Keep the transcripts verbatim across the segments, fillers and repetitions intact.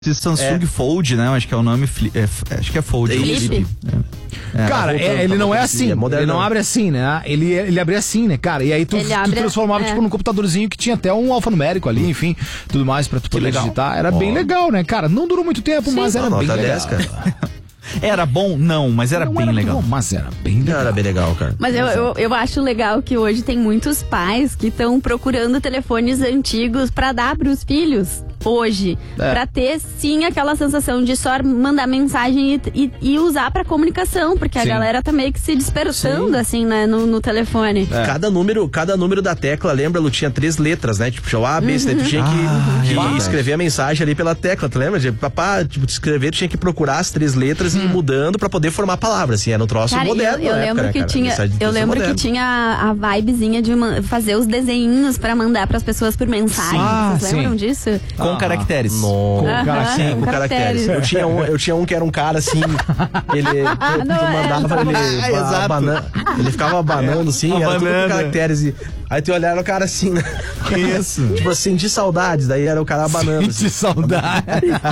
Esse Samsung é. Fold, né? Acho que é o nome. É, acho que é Fold. Flip. É. É. Cara, é, ele não é assim. É ele não abre assim, né? Ele, ele abre assim, né, cara? E aí tu, tu abre, transformava, é. tipo, num computadorzinho que tinha até um alfanumérico ali, enfim, tudo mais pra tu poder legal. digitar. Era oh. bem legal, né, cara? Não durou muito tempo, Sim, mas era não, bem legal. dez, cara. Era bom? Não, mas era não bem era legal. Bom, mas era bem legal. Era bem legal, cara. Mas eu, eu, eu acho legal que hoje tem muitos pais que estão procurando telefones antigos pra dar pros filhos. Hoje, é. pra ter sim aquela sensação de só mandar mensagem e, e, e usar pra comunicação, porque sim. a galera tá meio que se dispersando sim. assim, né, no, no telefone. É. Cada número, cada número da tecla, lembra, Lu, tinha três letras, né? Tipo, tinha o A, B, C, tu tinha que, ah, que é escrever a mensagem ali pela tecla, tu lembra? Tipo, papá, tipo, escrever, tu tinha que procurar as três letras hum. e ir mudando pra poder formar a palavra, assim, era um troço cara, moderno. Eu, eu lembro época, que né, tinha, eu lembro moderno. que tinha a vibezinha de fazer os desenhinhos pra mandar pras pessoas por mensagem. Ah, Vocês lembram disso? Com ah, caracteres. No... Com, uh-huh, caracteres. com caracteres. Eu tinha, um, eu tinha um que era um cara assim, ele tu, não, tu mandava é, ele, ah, abana, ele ficava abanando assim, era tudo com caracteres. E, aí tu olhava o cara assim, né? Que isso? Tipo assim, sentir saudades, daí era o cara abanando. Sentir assim. saudade.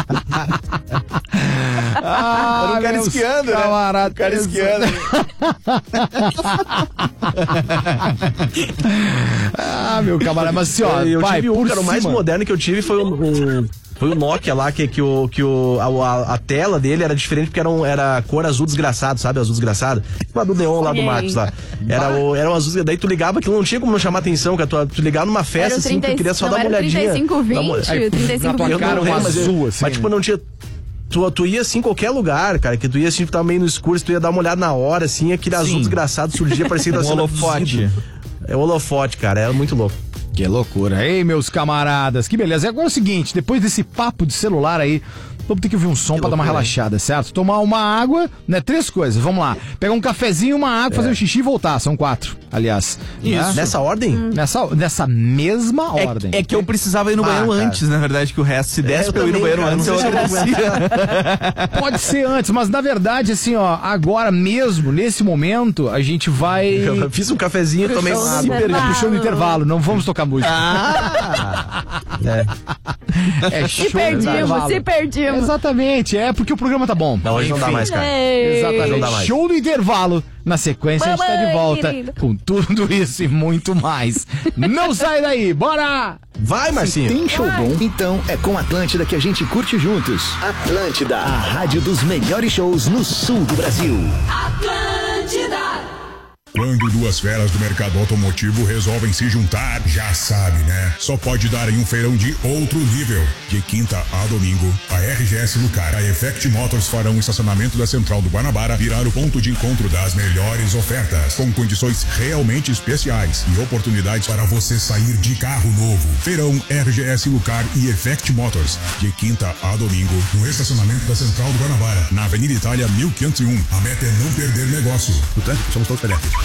ah, era um cara esquiando, camarada, né? O cara esquiando. ah, meu camarada, mas assim, ó, eu pai, tive um, cara, o mais cima. moderno que eu tive foi um, um foi o Nokia lá, que, que, o, que o, a, a tela dele era diferente porque era, um, era cor azul desgraçado, sabe? Azul desgraçado. Tipo a do Neon lá do Max lá. Era, o, era um azul, daí tu ligava, aquilo não tinha como não chamar atenção, cara. Tu, tu ligava numa festa assim, tu queria só não, dar uma olhadinha. trinta e cinco vinte, trinta e cinco vinte. Eu cara, um azul, assim. Mas tipo, não tinha... Tu, tu ia assim em qualquer lugar, cara, que tu ia assim, tava meio no escuro, tu ia dar uma olhada na hora, assim, aquele Sim. azul desgraçado surgia parecendo assim. Um holofote. É o holofote, cara, era muito louco. Que loucura. Ei, meus camaradas, que beleza. E agora é o seguinte, depois desse papo de celular aí, vamos ter que ouvir um som que pra loucura, dar uma relaxada, hein? Certo? Tomar uma água, né? Três coisas, vamos lá. Pegar um cafezinho, uma água, é. fazer um xixi e voltar. São quatro, aliás. Isso. Né? Nessa ordem? Hum. Nessa, nessa mesma é, ordem. É que eu precisava ir no ah, banheiro cara. antes, na verdade, que o resto, se desse é, pra eu ir no banheiro cara, antes, eu agradecia. Pode ser antes, mas na verdade, assim, ó, agora mesmo, nesse momento, a gente vai... Eu fiz um cafezinho, tomei uma água. Puxando o intervalo, não vamos tocar música. Ah! é. É show. Se perdimos, se perdimos. Exatamente, é porque o programa tá bom. Não, hoje Enfim. não dá mais, cara. Ei. Exatamente. Não dá mais. Show do intervalo. Na sequência Mamãe, a gente tá de volta querido. com tudo isso e muito mais. Não sai daí, bora! Vai, Marcinho. Se tem show bom, então é com Atlântida que a gente curte juntos. Atlântida, a rádio dos melhores shows no sul do Brasil. Atlântida. Quando duas feras do mercado automotivo resolvem se juntar, já sabe, né? Só pode dar em um feirão de outro nível. De quinta a domingo, a R G S Lucar, a Effect Motors farão o estacionamento da Central do Guanabara virar o ponto de encontro das melhores ofertas, com condições realmente especiais e oportunidades para você sair de carro novo. Feirão R G S Lucar e Effect Motors, de quinta a domingo, no estacionamento da Central do Guanabara, na Avenida Itália mil quinhentos e um. A meta é não perder negócio. Portanto, somos todos pedestres.